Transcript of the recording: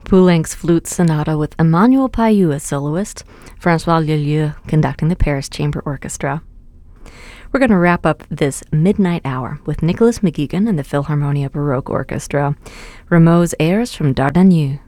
Poulenc's Flute Sonata with Emmanuel Payou as soloist, Francois Leleux conducting the Paris Chamber Orchestra. We're going to wrap up this midnight hour with Nicholas McGuigan and the Philharmonia Baroque Orchestra, Rameau's airs from Dardanu.